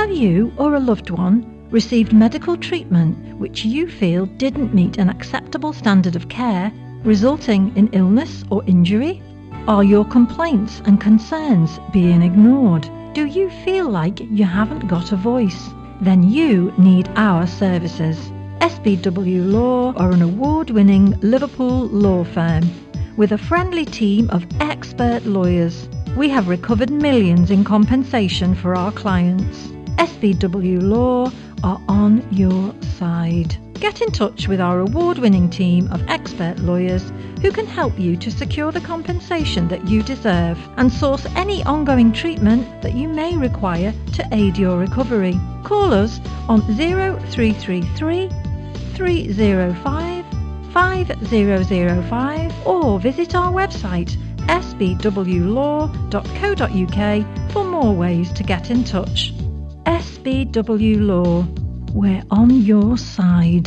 Have you or a loved one received medical treatment which you feel didn't meet an acceptable standard of care, resulting in illness or injury? Are your complaints and concerns being ignored? Do you feel like you haven't got a voice? Then you need our services. SBW Law are an award-winning Liverpool law firm with a friendly team of expert lawyers. We have recovered millions in compensation for our clients. SBW Law are on your side. Get in touch with our award-winning team of expert lawyers who can help you to secure the compensation that you deserve and source any ongoing treatment that you may require to aid your recovery. Call us on 0333 305 5005 or visit our website sbwlaw.co.uk for more ways to get in touch. SBW Law, we're on your side.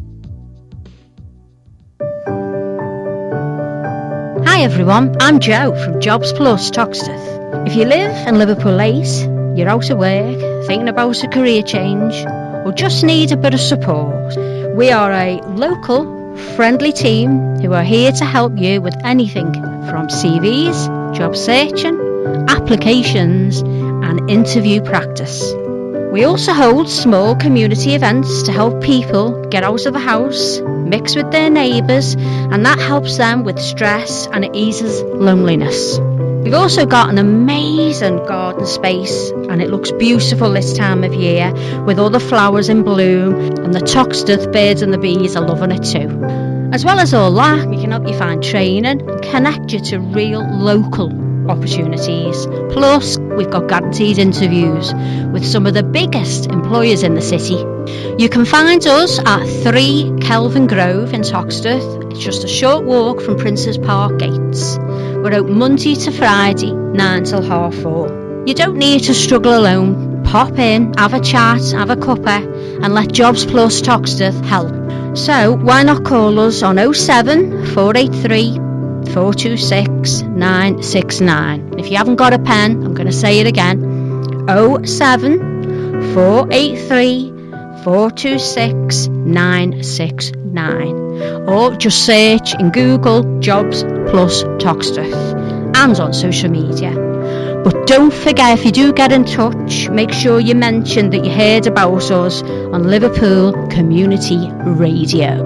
Hi everyone, I'm Jo from Jobs Plus Toxteth. If you live in Liverpool 8, you're out of work, thinking about a career change, or just need a bit of support, we are a local, friendly team who are here to help you with anything from CVs, job searching, applications and interview practice. We also hold small community events to help people get out of the house, mix with their neighbours, and that helps them with stress and it eases loneliness. We've also got an amazing garden space and it looks beautiful this time of year with all the flowers in bloom, and the Toxteth birds and the bees are loving it too. As well as all that, we can help you find training and connect you to real local opportunities. Plus, we've got guaranteed interviews with some of the biggest employers in the city. You can find us at 3 Kelvin Grove in Toxteth. It's just a short walk from Princes Park gates. We're open Monday to Friday, 9 till 4:30. You don't need to struggle alone. Pop in, have a chat, have a cuppa, and let Jobs Plus Toxteth help. So why not call us on 07 483 426 969. If you haven't got a pen, I'm going to say it again. 07 483 426 969. Or just search in Google Jobs Plus Toxteth and on social media. But don't forget, if you do get in touch, make sure you mention that you heard about us on Liverpool Community Radio.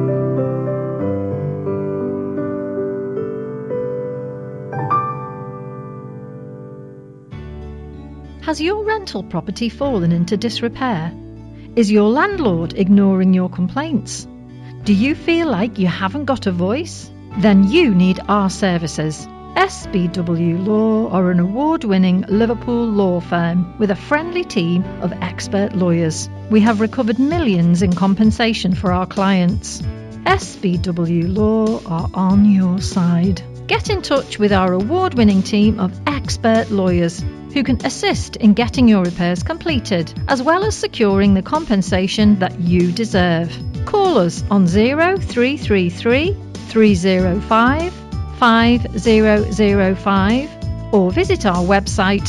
Has your rental property fallen into disrepair? Is your landlord ignoring your complaints? Do you feel like you haven't got a voice? Then you need our services. SBW Law are an award-winning Liverpool law firm with a friendly team of expert lawyers. We have recovered millions in compensation for our clients. SBW Law are on your side. Get in touch with our award-winning team of expert lawyers who can assist in getting your repairs completed, as well as securing the compensation that you deserve. Call us on 0333 305 5005 or visit our website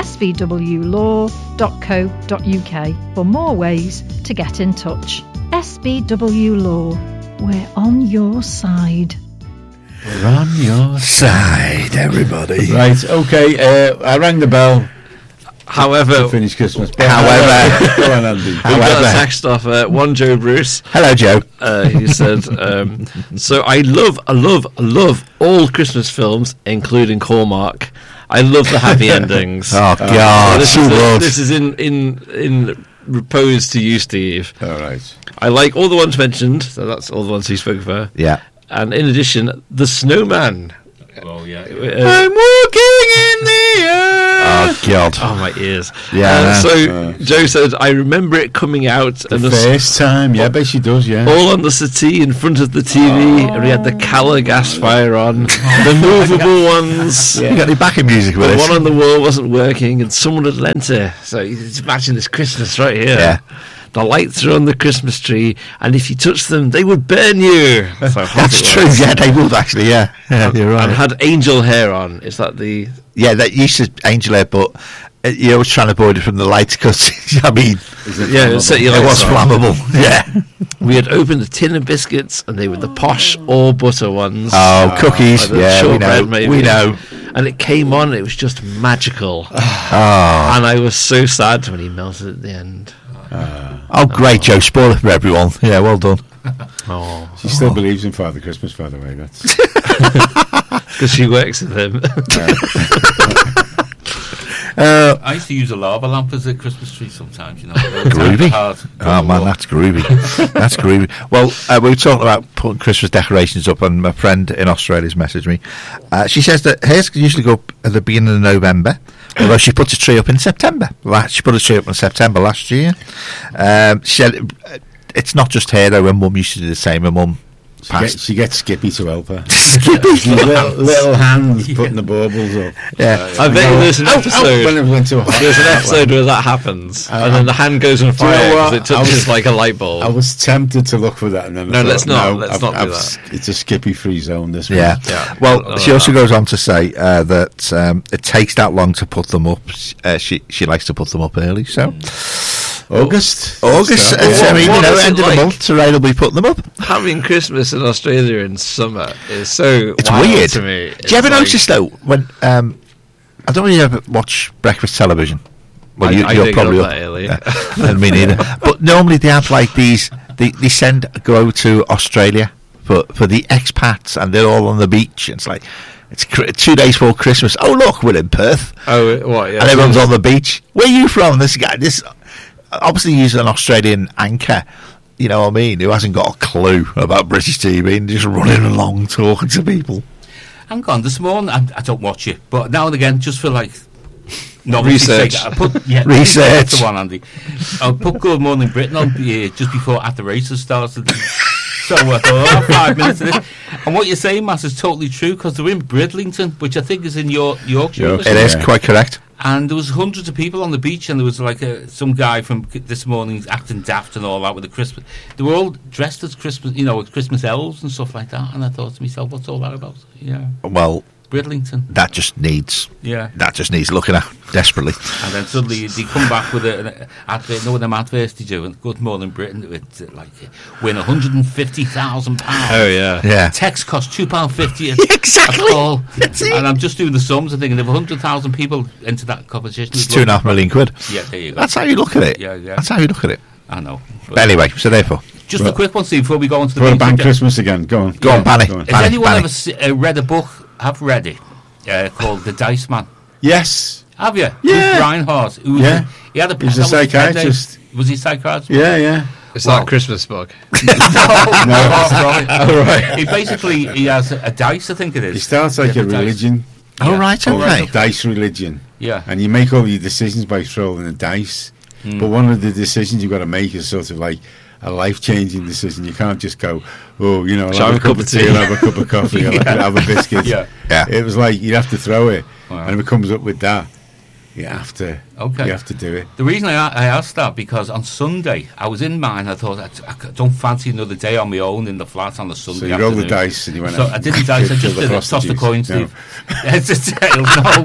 sbwlaw.co.uk for more ways to get in touch. SBW Law, we're on your side. We're on your side, everybody. Right, okay, I rang the bell. However, to finish Christmas. However, go on, Andy. We got a text off one Joe Bruce. Hello, Joe. He said, "So I love all Christmas films, including Hallmark. I love the happy endings." Oh God, this is in repose to you, Steve. All right. I like all the ones mentioned. So that's all the ones he spoke for. Yeah. And in addition, The Snowman. Oh yeah. I'm walking in the air. Oh God. Oh, my ears. Yeah. Joe said, I remember it coming out. The first time, yeah, I bet she does, yeah. All on the settee in front of the TV, and we had the Calla gas fire on, the movable ones. Yeah. You got any backing music with the this? one on the wall wasn't working, and someone had lent it. So you imagine this Christmas right here. Yeah. The lights are on the Christmas tree, and if you touch them, they would burn you. That's true. Yeah, they would actually. Yeah, you're right. And had angel hair on. Is that the? Yeah, that used to angel hair, but you was trying to avoid it from the lights because I mean, Yeah, set your it lights was on. flammable. Yeah. We had opened a tin of biscuits, and they were the posh all butter ones. Oh, cookies. Like the Yeah, we shortbread, know. maybe. We know. And it came on, and it was just magical. Oh, And I was so sad when he melted at the end. great, Joe. Spoil it for everyone. Yeah, well done. Oh, She still believes in Father Christmas, by the way. That's because she works with him. I used to use a lava lamp as a Christmas tree sometimes, you know. Groovy. Oh man, that's groovy. That's groovy. Well, we were talking about putting Christmas decorations up, and my friend in Australia's messaged me. She says that hers usually go up at the beginning of November, although she puts a tree up in September. She put a tree up in September last year. She said it's not just her though. Her mum used to do the same. Her mum passed. she gets Skippy to help her. Skippy. little hands putting the baubles up. Yeah. I bet there's an episode. When it went too hot. There's an episode where that happens, and then the hand goes on Do you know fire what? because it I touches was- like a light bulb. I was tempted to look for that, and then I No, thought, let's not. no, Let's not do that. It's a Skippy-free zone. This Yeah. one. Yeah. Well, she also goes on to say that it takes that long to put them up. She likes to put them up early, so August. August. What- I mean, what is it end of like? the month, Ray will be putting them up. Having Christmas in Australia in summer is so It's wild weird. to me. Do you ever notice though when I don't know if you ever watch breakfast television? Well, I you're didn't probably get up. up that early. Yeah, and me neither. But normally they have like these. They send go to Australia for the expats, and they're all on the beach. And it's like it's 2 days before Christmas. Oh look, we're in Perth, Oh, what? Yeah. and everyone's on the beach. Where are you from? This guy. This obviously he's an Australian anchor. You know what I mean? Who hasn't got a clue about British TV and just running along talking to people. Hang on, this morning I don't watch it, but now and again, just for like novelty's Research. sake, I put yeah, Research. That's the one, Andy. I put Good Morning Britain on just before At the Races started. So I thought, 5 minutes of this. And what you're saying, Matt, is totally true because they're in Bridlington, which I think is in Yorkshire. Yorkshire. It is Yeah. quite correct. And there was hundreds of people on the beach, and there was like some guy from this morning acting daft and all that with the Christmas. They were all dressed as Christmas, you know, with Christmas elves and stuff like that. And I thought to myself, what's all that about? Yeah, Well, Bridlington. that just needs Yeah. looking at desperately. And then suddenly they come back with an advert. No, them adverts they do. And Good Morning Britain, it's like win £150,000. Oh yeah. Yeah. Text costs £2.50 Exactly. a call. That's it. And I'm just doing the sums and thinking if 100,000 people into that competition. It's £2.5 million quid. Yeah, there you go. That's how you look at it. Yeah, yeah. That's how you look at it. I know. But anyway, so therefore, Just a quick one, Steve, before we go on to the For a main bank subject. Christmas again. Go on. Go on, Banny. Go on. Has anyone Banny. ever read a book? Have read it called The Dice Man? Yes. Have you? Yeah. With Reinhardt. Who was Yeah. He had a He was a that his pen name. psychiatrist. Was he a psychiatrist? Yeah, yeah. It's Wow. not a Christmas book. No, far from it. He basically has a dice, I think it is. It starts like Yeah, a the dice. religion. oh right, Oh, right, okay. Dice religion. Yeah. And you make all your decisions by throwing the dice. But one of the decisions you've got to make is sort of like a life-changing decision. You can't just go, oh, you know, I'll Shall have a cup of tea, I'll have a cup of coffee, I'll have a biscuit. Yeah. Yeah. It was like you have to throw it, Wow. and if it comes up with that, you have to. Okay. You have to do it. The reason I asked that because on Sunday I was in mine. I thought I don't fancy another day on my own in the flat on the Sunday. So you roll the afternoon. dice and you went So out I and didn't dice. I killed just the did toss the prostitutes. coin, No. Steve. It's a tail.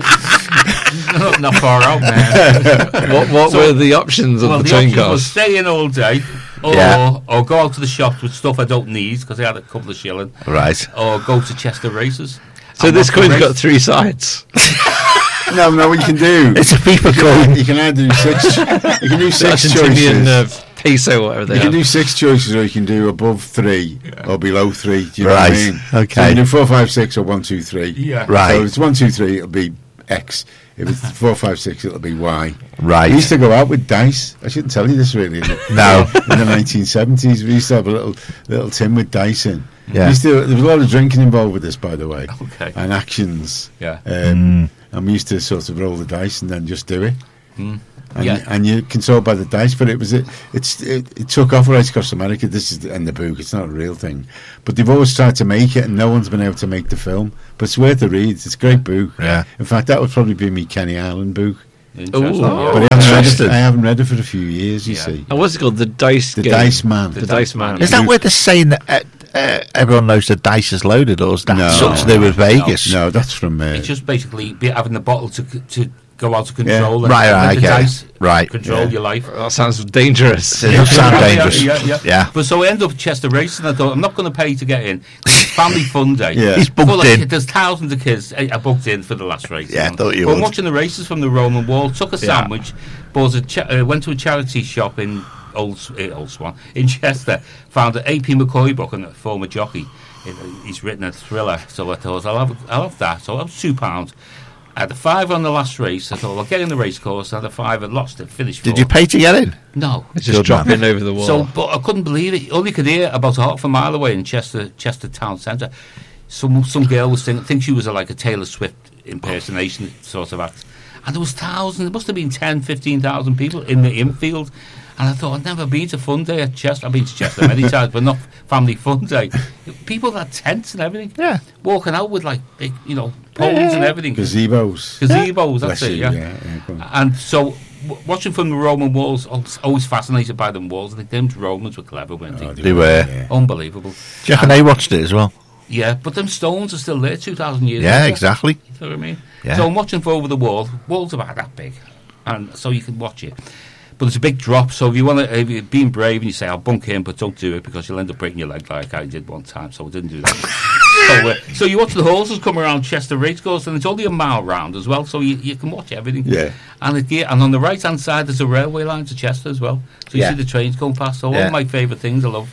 No, not far out, man. What So- were the options of Well, the the train option was cost? stay in all day, or Yeah. or go out to the shops with stuff I don't need because I had a couple of shilling, Right. or go to Chester Races. So And this watch the coin's race. got 3 sides. No, what you can do. It's a FIFA coin. You can either do six. You can do six Argentinian choices. peso, whatever they You can have. do 6 choices, or you can do above 3 or below 3. Do you know what I Right, mean? okay. So you can do 4, 5, 6, or 1, 2, 3. Yeah. Right. So if it's 1, 2, 3, it'll be X. If it's 4, 5, 6, it'll be Y. Right. We used to go out with dice. I shouldn't tell you this really. No. In the 1970s, we used to have a little tin with dice in. Yeah. We used to, there was a lot of drinking involved with this, by the way. Okay. And actions. Yeah. And we used to sort of roll the dice and then just do it. And, Yeah. and you control by the dice, but it took off right across America. This is in the book; it's not a real thing, but they've always tried to make it, and no one's been able to make the film. But it's worth a read. It's a great book. Yeah. In fact, that would probably be me Kenny Island book. Interesting. Ooh. yeah. But I haven't, read it, interesting. I haven't read it for a few years. You Yeah. see, And what's it called? The Dice the Game. Dice Man. The Dice Man. Is that where they're saying that everyone knows the dice is loaded, or is that No. something to do with Vegas? No, that's from. It's just basically having the bottle to go out of control. And Right, let the okay. dice Right. control your life. That sounds dangerous. It does sound dangerous. Yeah. But so I ended up at Chester Races, and I thought, I'm not going to pay to get in. It's family fun day. Yeah. He's booked Full of in. kids, there's thousands of kids I booked in for the last race. Yeah, I thought you But would. watching the races from the Roman Wall, took a sandwich, went to a charity shop in Old Swan in Chester, found an A.P. McCoy book, and a former jockey. He's written a thriller, so I thought I'll have that. So that was £2. I had a £5 on the last race. I thought I'll get in the race course. I had a £5. I lost it. Finished. Did you pay to get in? No. Just Good drop man. in over the wall. So, but I couldn't believe it. All you could hear about half a mile away in Chester town centre, some girl was singing. I think she was like a Taylor Swift impersonation sort of act. And there was thousands. There must have been 10, 15,000 people in the infield. And I thought, I'd never been to Fun Day at Chester. I've been to Chester many times, but not Family Fun Day. People had tents and everything. Yeah. Walking out with like big, poles and everything. Gazebos. Gazebos, that's Bless it, you, yeah. go on. And so, watching from the Roman walls, I was always fascinated by them walls. I think them Romans were clever, weren't they? They were. Yeah. Unbelievable. Do you reckon they watched it as well? Yeah, but them stones are still there 2,000 years Yeah, later. exactly. You know what I mean? Yeah. So I'm watching from over the wall. Walls about that big. And so you can watch it. But it's a big drop, so if you're being brave and you say, I'll bunk in, but don't do it because you'll end up breaking your leg like I did one time, so I didn't do that. So you watch the horses come around Chester Racecourse, and it's only a mile round as well, so you can watch everything. Yeah. And on the right-hand side, there's a railway line to Chester as well. So you Yeah. see the trains going past. So one Yeah. of my favourite things I love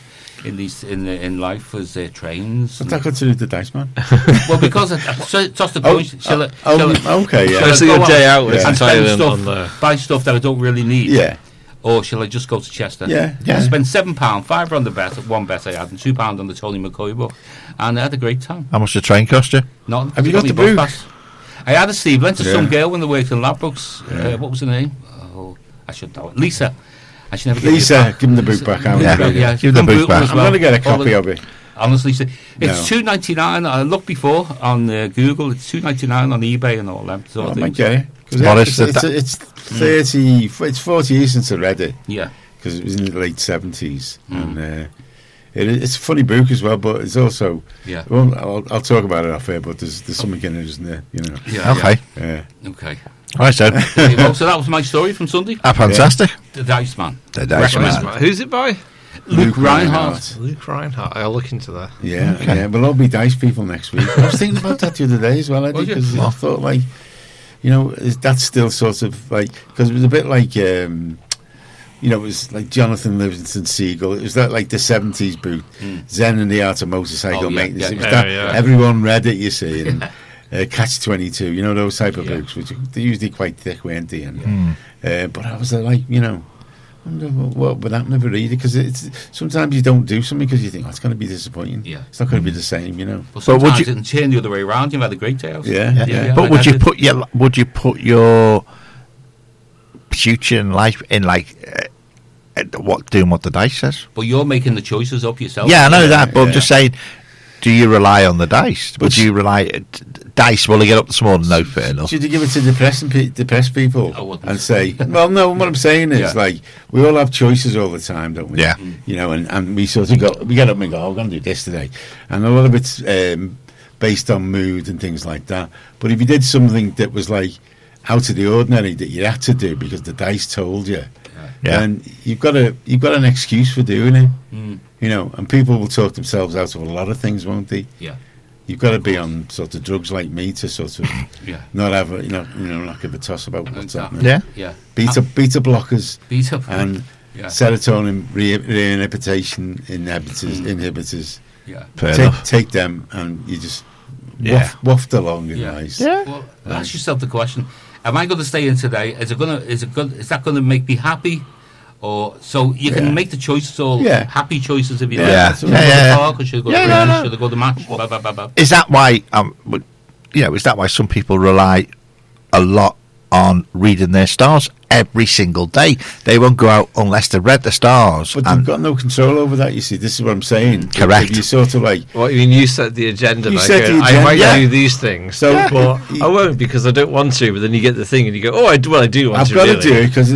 in life was trains. What's that got to do with the dice, man? Well, because I tossed the coin, Okay, yeah. Especially go a day out out with and entirely spend on stuff, the... buy stuff that I don't really need. Yeah. Or shall I just go to Chester? Yeah. Yeah. I spent £7, £5 on the bet, one bet I had, and £2 on the Tony McCoy book, and I had a great time. How much the train cost you? Not, Have you got me the bus book? pass. I had a Steve lent to Yeah. some girl when they worked in Labrooks. Yeah. What was her name? Oh, I should know it. Lisa. I should never give Lisa, it back. give him the book back. Yeah. Give the book brutal back. as I'm well. going to get a All copy the- of it. Honestly, it's No. $2.99. I looked before on Google. It's $2.99 on eBay and all that sort I of might things. get it. 'Cause What it's, is the it's 30, it's 40 years since I read it, Yeah. because it was in the late 70s. And it's a funny book as well, but it's also... Yeah. Well, I'll talk about it off air, but there's something in it, isn't there? Yeah. Okay. Yeah. Okay. Right, so. Well, so that was my story from Sunday. Fantastic. The Dice Man. The Dice Recommend. Man. Who's it by? Luke Reinhardt. Luke Reinhardt. I'll look into that. Yeah, yeah. We'll all be dice people next week. I was thinking about that the other day as well, Eddie, Was you? because I thought, like, that's still sort of like, because it was a bit like, it was like Jonathan Livingston Seagull. It was that like the 70s book, Zen and the Art of Motorcycle Oh, yeah, Maintenance. yeah, It was yeah. that, Yeah. everyone read it, you see, and Catch-22, those type of books, which they're usually quite thick, weren't they? And, but I was like, I wonder what would happen if I read it, because sometimes you don't do something because you think, it's going to be disappointing. Yeah. It's not going to be the same, But But would sometimes you- it can turn the other way around. You've had a great day out. Yeah. Yeah. But would I you did. put your future in life in like doing what the dice says? But you're making the choices up yourself. Yeah, I know that, but I'm yeah. just saying, do you rely on the dice? Would you rely dice? Will they get up this morning? No, fair enough. Should you give it to depressed people I wouldn't. and say, well, no, what I'm saying is, Yeah. like, we all have choices all the time, don't we? Yeah. And we sort of we get up and go, we're going to do this today. And a lot of it's based on mood and things like that. But if you did something that was, like, out of the ordinary that you had to do because the dice told you, Yeah. then you've got an excuse for doing it. And people will talk themselves out of a lot of things, won't they? Yeah. You've got to be on sort of drugs like me to sort of Yeah. not have not give a toss about what's Exactly. happening. Yeah. Yeah. Beta blockers Beat up. and Yeah. serotonin reinhibition inhibitors. Yeah. Fair enough. Take them and you just Yeah. waft along in Yeah. nice. Yeah. Well, ask yourself the question: am I going to stay in today? Is that going to make me happy? Or so you can Yeah. make the choices, all Yeah. happy choices if you Yeah. like. Yeah. Should I go to Yeah. the park or should I go to Yeah, the no. should I go to the match? Blah, blah, blah, blah. Is that why? Is that why some people rely a lot on reading their stars every single day? They won't go out unless they've read the stars. But and you've got no control over that, you see. This is what I'm saying. Correct. If you sort of like... What, you mean you set the agenda? You like, set the I agenda, might yeah. do these things, So, but I won't because I don't want to. But then you get the thing and you go, oh, I do want I've to. got really. to do it because